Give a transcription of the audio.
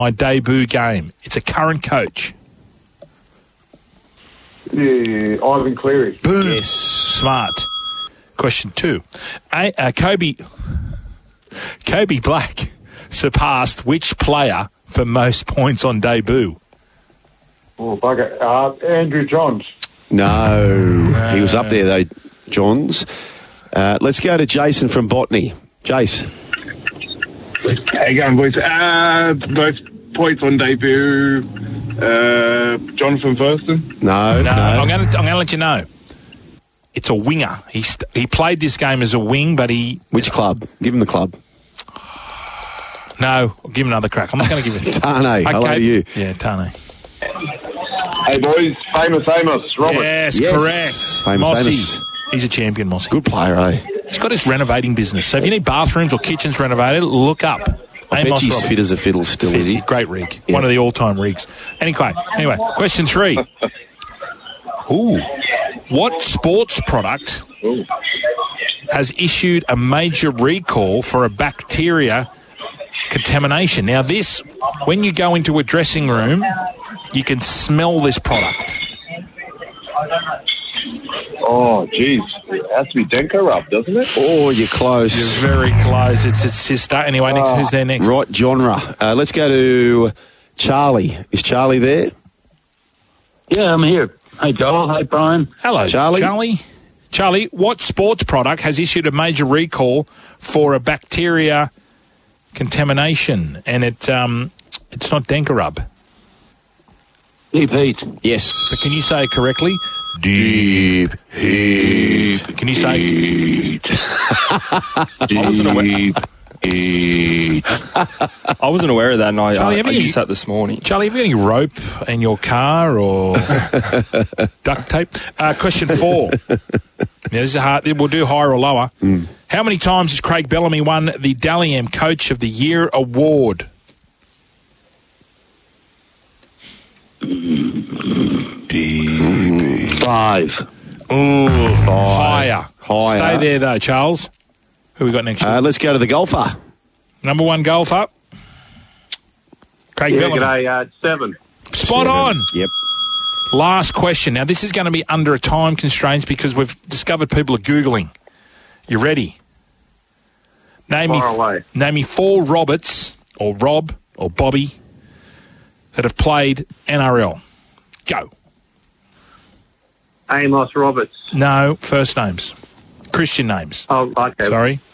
my debut game. It's a current coach. Yeah, Ivan Cleary. Boom. Yes. Smart. Question 2. Kobe Black surpassed which player for most points on debut? Oh, bugger. Andrew Johns. No. He was up there, though, Johns. Let's go to Jason from Botany. Jace. How you going, boys? Most points on debut, Jonathan Thurston? No. I'm going to let you know. It's a winger. He played this game as a wing, but he... Which club? Give him the club. No, I'll give him another crack. I'm not going to give it... Tane. Okay. Hello to you. Yeah, Tane. Hey, boys. Famous Amos. Robert. Yes, correct. Famous Mossy. Amos. He's a champion, Mossy. Good player, eh? He's got his renovating business. So if you need bathrooms or kitchens renovated, look up. I bet he's fit as a fiddle still, is he? Great rig. Yeah. One of the all-time rigs. Anyway, question 3. Ooh. What sports product has issued a major recall for a bacteria contamination? Now, this, when you go into a dressing room, you can smell this product. Oh, jeez. It has to be Denko Rub, doesn't it? Oh, you're close. You're very close. It's its sister. Anyway, next, who's there next? Right genre. Let's go to Charlie. Is Charlie there? Yeah, I'm here. Hey, Joel. Hey, Brian. Hello, Charlie. Charlie, what sports product has issued a major recall for a bacteria contamination? And it's not Denkarub. Deep heat. Yes. But can you say it correctly? Deep heat. Can you say... I wasn't aware of that, and I used that this morning. Charlie, have you got any rope in your car or duct tape? Question 4. Now, this is hard. We'll do higher or lower. How many times has Craig Bellamy won the Dally M Coach of the Year award? 5. Ooh, 5. Higher. Stay there, though, Charles. Who we got next? Let's go to the golfer. Number 1 golfer. Craig Bellamy. G'day, 7. Spot on. Yep. Last question. Now, this is going to be under a time constraints because we've discovered people are Googling. You ready? Name me 4 Roberts, or Rob, or Bobby, that have played NRL. Go. Amos Roberts. No, first names. Christian names. Oh, okay. Sorry.